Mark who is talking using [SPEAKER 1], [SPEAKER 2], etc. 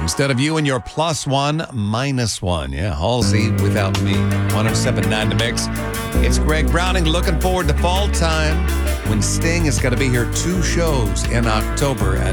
[SPEAKER 1] Instead of you and your +1, -1. Yeah, Halsey without me. 107.9 The Mix. It's Greg Browning looking forward to fall time when Sting is going to be here 2 shows in October at